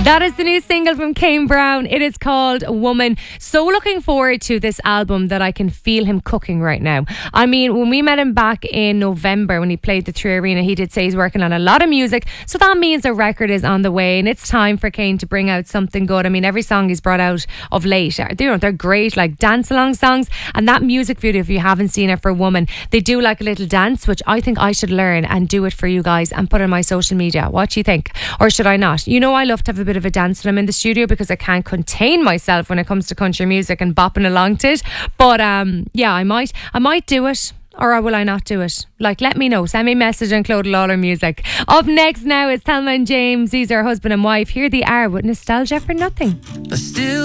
That is the new single from Kane Brown. It is called Woman. So looking forward to this album that I can feel him cooking right now. I mean, when we met him back in November when he played the 3 Arena, he did say he's working on a lot of music. So that means a record is on the way and it's time for Kane to bring out something good. I mean, every song he's brought out of late, they're great, like dance-along songs. And that music video, if you haven't seen it, for Woman, they do like a little dance, which I think I should learn and do it for you guys and put on my social media. What do you think? Or should I not? You know, I love to have a bit of a dance when I'm in the studio because I can't contain myself when it comes to country music and bopping along to it. But yeah, I might do it. Or will I not do it? Like, let me know. Send me a message on Clodagh Lawler Music. Up next now is Thelma and James. These are husband and wife. Here they are with Nostalgia for Nothing.